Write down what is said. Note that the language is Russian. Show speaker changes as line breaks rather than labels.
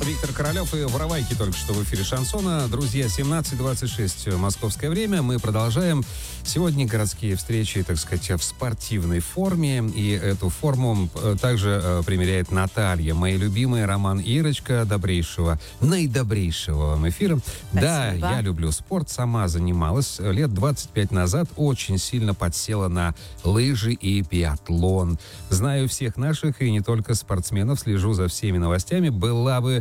Виктор Королев и Воровайки только что в эфире Шансона. Друзья, 17:26 московское время. Мы продолжаем. Сегодня городские встречи, так сказать, в спортивной форме. И эту форму также примеряет Наталья, моя любимая, Роман и Ирочка, добрейшего, наидобрейшего вам эфира.
Спасибо.
Да, я люблю спорт, сама занималась. Лет 25 назад очень сильно подсела на лыжи и биатлон. Знаю всех наших и не только спортсменов, слежу за всеми новостями. Была бы